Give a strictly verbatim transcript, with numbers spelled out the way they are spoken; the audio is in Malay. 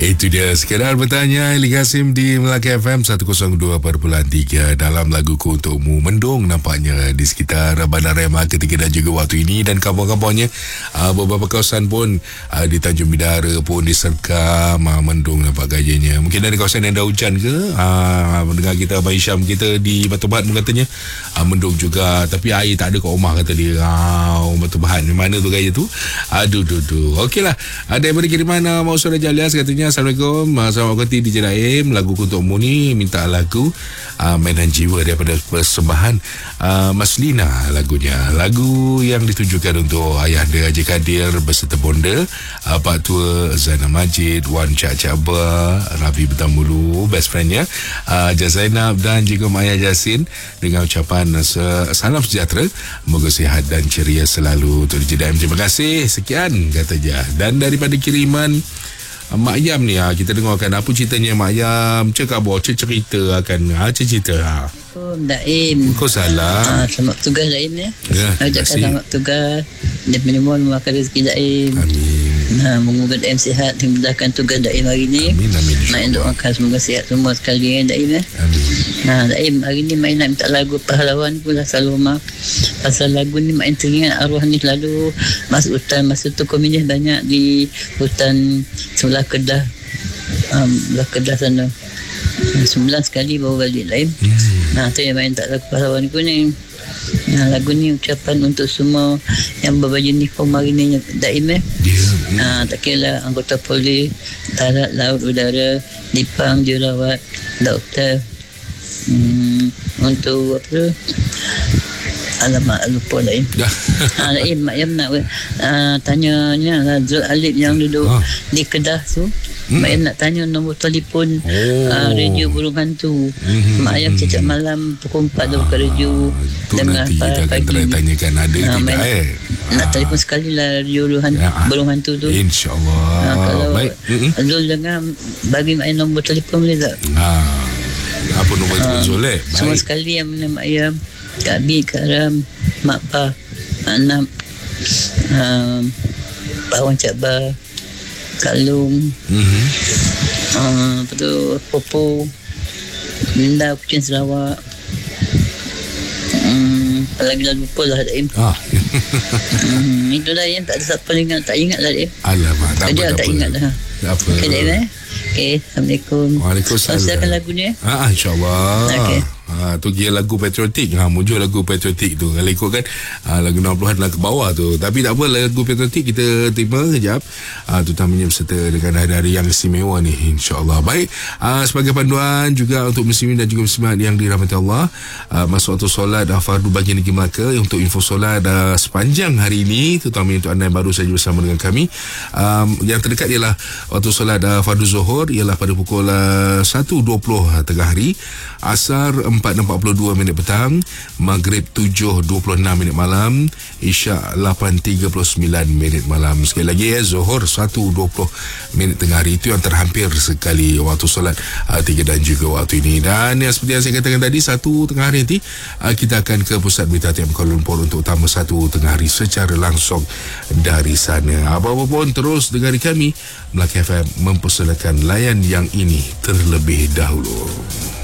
Itu dia sekedar bertanya Ali Kasim di Melaka F M seratus dua perpuluhan tiga dalam laguku untukmu. Mendung nampaknya di sekitar Bandarema ketika dan juga waktu ini, dan kawan-kawannya uh, beberapa kawasan pun uh, di Tanjung Bidara pun diserkam uh, mendung nampak gayanya. Mungkin ada kawasan yang dah hujan ke, uh, mendengar kita Abang Isyam kita di Batu Bahan katanya uh, mendung juga, tapi air tak ada kat rumah kata dia. uh, Batu Bahan mana tu gaya tu. Aduh duh duh. Okeylah, ada daripada kiriman uh, Mak Usura Jalias katanya, Assalamualaikum, selamat pagi D J Daim, lagu untukmu ni minta lagu uh, Mainan Jiwa daripada persembahan uh, Mas Lina lagunya, lagu yang ditujukan untuk ayahanda Haji Kadir beserta bonda uh, Pak Tua Zainal Majid, Wan Cak Cak Ba, Rafi Betambulu, best friendnya uh, Jaz Zainab dan juga Maya Jasin, dengan ucapan uh, salam sejahtera, moga sihat dan ceria selalu untuk D J Daim. Terima kasih, sekian kata dia. Dan daripada kiriman Mak Yam ni, ha, kita dengarkan apa ceritanya Mak Yam. Cakap apa cerita akan ha, cerita ha. Oh, Daim. Kau salah. Ha, selamat tugas Daim ya. Ya, ucapkan selamat tugas. Dan menyembuh memakan rezeki Daim. Amin. Nah, moga Daim sihat, dimudahkan tugas Daim hari ni. Amin, amin. Main doakan semoga sihat semua sekali ya Daim ya. Amin. Nah, Daim hari ni main nak minta lagu pahlawan pula selalu mak. Pasal lagu ni main teringat arwah ni selalu masuk hutan. Masa tu komunis banyak di hutan sebelah Kedah. Um, sebelah Kedah sana. Sembilan sekali baru balik Daim. Hmm. Nah, tu yang main tak lagu pahlawan kuning. Nah, lagu ni ucapan untuk semua yang berbaju uniform hari ni Daim eh. Yeah. Nah, tak kira anggota polis, darat, laut, udara, Dipang, jurawat, doktor. Hmm, untuk apa tu? Alamak, lupa Daim. Ha, Daim, Mak Yam nak uh, tanyanya Zul Alif yang duduk ha. di Kedah tu. Hmm. Mak Yam nak tanya nombor telefon oh. uh, radio Burung Hantu. Hmm. Mak Yam setiap malam pukul empat dah buka radio. Tu nanti kita akan try tanyakan ada ha, tidak eh. Nak ha. telefon sekali lah radio Burung Hantu, ya. Burung Hantu tu. InsyaAllah. Ha, kalau baik. Zul dengar, bagi Mak Yam nombor telefon boleh tak? Ha. Apa nombor ha. telefon Zul eh? Semua sekali yang mana Mak Yam, Kak Bi, Kak Ram, Mak Pa, Mak Nam, um, Pak Wan Cak Ba, Kak Long, mm-hmm. uh, apa tu, Popo, Linda, Kucing Sarawak. Um, lagi dah lupa lah Daim. Ah. um, itu dah yang tak ada siapa ingat, tak ingat lah Daim. Alamak, tak apa, tak ingat dah. Tak apa. Okay Daim eh. Okay, Assalamualaikum. Waalaikumsalam. Silakan lagu ni eh. Ah, InsyaAllah. Okay. Ha, tu kira lagu patriotik. Ha, muncul lagu patriotik tu. Kalau ikutkan ha, lagu enam puluhan lah ke bawah tu. Tapi tak apa, lagu patriotik kita terima kejap. Ha, terutamanya berserta dengan hari-hari yang istimewa ni, InsyaAllah. Baik, ha, sebagai panduan juga untuk muslimin dan juga muslimat yang dirahmati Allah, ha, masuk waktu solat ha, fardu bagi negeri Melaka. Untuk info solat ha, sepanjang hari ini, terutamanya untuk anda yang baru saja bersama dengan kami, ha, yang terdekat ialah waktu solat ha, fardu zuhur ialah pada pukul ha, satu dua puluh ha, tengah hari, asar empat empat puluh dua minit petang, maghrib tujuh dua puluh enam minit malam, isyak lapan tiga puluh sembilan minit malam. Sekali lagi ya, zuhur satu dua puluh minit tengah hari. Itu yang terhampir sekali waktu solat uh, tiga dan juga waktu ini. Dan yang seperti yang saya katakan tadi, satu tengah hari nanti uh, kita akan ke pusat berita T M Kuala Lumpur untuk tamu satu tengah hari secara langsung dari sana. Apa-apa pun terus dengari kami. Melaka F M mempersilakan layan yang ini terlebih dahulu.